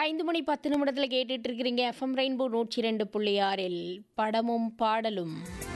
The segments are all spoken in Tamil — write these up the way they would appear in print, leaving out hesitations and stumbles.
5:10 கேட்டுட்டு இருக்கிறீங்க எஃப்எம் ரெயின்போ 102.6 படமும் பாடலும்.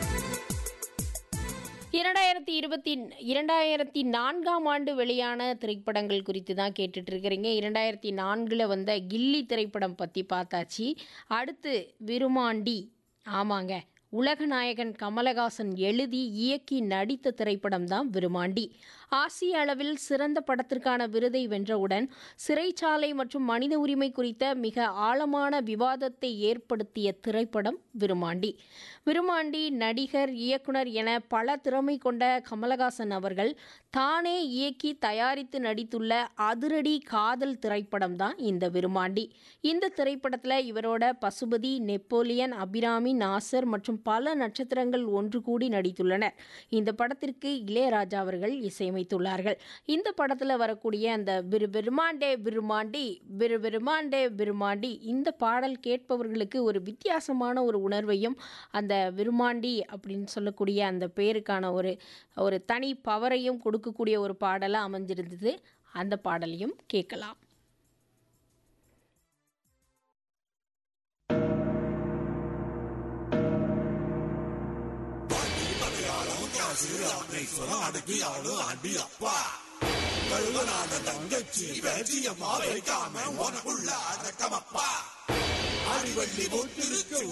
2024ஆம் ஆண்டு வெளியான திரைப்படங்கள் குறித்து தான் கேட்டுட்டு இருக்கிறீங்க. 2004ல் வந்த கில்லி திரைப்படம் பற்றி பார்த்தாச்சு. அடுத்து விருமாண்டி. ஆமாங்க, உலகநாயகன் கமலஹாசன் எழுதி இயக்கி நடித்த திரைப்படம் தான் விருமாண்டி. ஆசிய அளவில் சிறந்த படத்திற்கான விருதை வென்றவுடன் சிறைச்சாலை மற்றும் மனித உரிமை குறித்த மிக ஆழமான விவாதத்தை ஏற்படுத்திய திரைப்படம் விருமாண்டி. விருமாண்டி நடிகர், இயக்குனர் என பல திறமை கொண்ட கமலஹாசன் அவர்கள் தானே இயக்கி தயாரித்து நடித்துள்ள அதிரடி காதல் திரைப்படம் தான் இந்த விருமாண்டி. இந்த திரைப்படத்தில் இவரோட பசுபதி, நெப்போலியன், அபிராமி, நாசர் மற்றும் பல நட்சத்திரங்கள் ஒன்று கூடி நடித்துள்ளனர். இந்த படத்திற்கு இளையராஜா அவர்கள் இசையமைத்துள்ளார்கள். இந்த படத்தில் வரக்கூடிய அந்த விருமாண்டே விருமாண்டி விருமாண்டே விருமாண்டி இந்த பாடல் கேட்பவர்களுக்கு ஒரு வித்தியாசமான ஒரு உணர்வையும், அந்த விருமாண்டி அப்படின்னு சொல்லக்கூடிய அந்த பேருக்கான ஒரு தனி பவரையும் கொடுக்கக்கூடிய ஒரு பாடலாக அமைஞ்சிருந்தது. அந்த பாடலையும் கேட்கலாம். தங்கச்சி வெற்றியம்மா வைக்காம உனக்குள்ள அடக்கமப்பா அறிவள்ளி போட்டிருக்கு